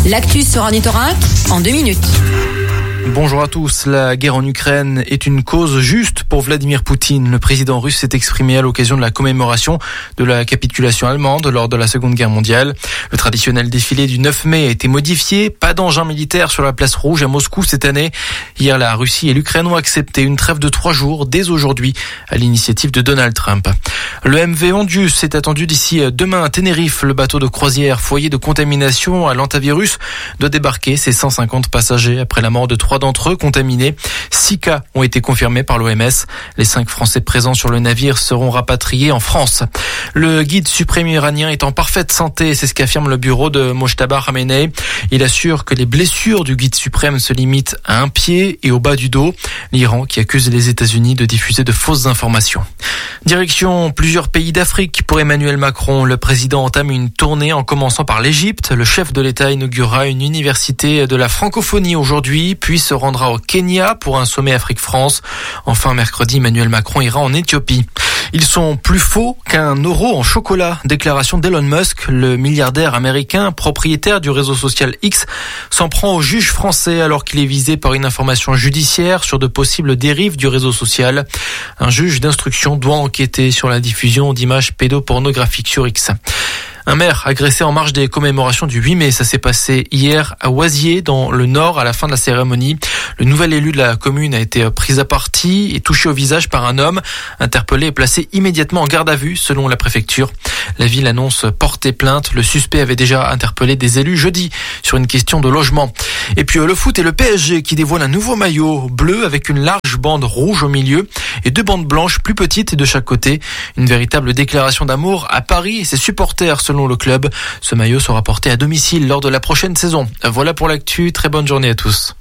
L'actu sur Ornithorynque en 2 minutes. Bonjour à tous. La guerre en Ukraine est une cause juste pour Vladimir Poutine. Le président russe s'est exprimé à l'occasion de la commémoration de la capitulation allemande lors de la Seconde Guerre mondiale. Le traditionnel défilé du 9 mai a été modifié. Pas d'engin militaire sur la place rouge à Moscou cette année. Hier, la Russie et l'Ukraine ont accepté une trêve de 3 jours dès aujourd'hui à l'initiative de Donald Trump. Le MV Ondius est attendu d'ici demain à Tenerife. Le bateau de croisière foyer de contamination à l'hantavirus doit débarquer ses 150 passagers après la mort de 3 d'entre eux contaminés. 6 cas ont été confirmés par l'OMS. Les 5 Français présents sur le navire seront rapatriés en France. Le guide suprême iranien est en parfaite santé, c'est ce qu'affirme le bureau de Mojtaba Khamenei. Il assure que les blessures du guide suprême se limitent à un pied et au bas du dos. L'Iran qui accuse les États-Unis de diffuser de fausses informations. Direction plusieurs pays d'Afrique pour Emmanuel Macron. Le président entame une tournée en commençant par l'Égypte. Le chef de l'État inaugurera une université de la francophonie aujourd'hui, puis se rendra au Kenya pour un sommet Afrique-France. Enfin, mercredi, Emmanuel Macron ira en Éthiopie. Ils sont plus faux qu'un euro en chocolat. Déclaration d'Elon Musk, le milliardaire américain propriétaire du réseau social X, s'en prend au juge français alors qu'il est visé par une information judiciaire sur de possibles dérives du réseau social. Un juge d'instruction doit enquêter sur la diffusion d'images pédopornographiques sur X. Un maire agressé en marge des commémorations du 8 mai. Ça s'est passé hier à Oisier, dans le Nord, à la fin de la cérémonie. Le nouvel élu de la commune a été pris à partie et touché au visage par un homme. Interpellé et placé immédiatement en garde à vue, selon la préfecture. La ville annonce porter plainte. Le suspect avait déjà interpellé des élus jeudi sur une question de logement. Et puis le foot et le PSG qui dévoile un nouveau maillot bleu avec une large bande rouge au milieu et 2 bandes blanches plus petites de chaque côté. Une véritable déclaration d'amour à Paris et ses supporters selon le club. Ce maillot sera porté à domicile lors de la prochaine saison. Voilà pour l'actu. Très bonne journée à tous.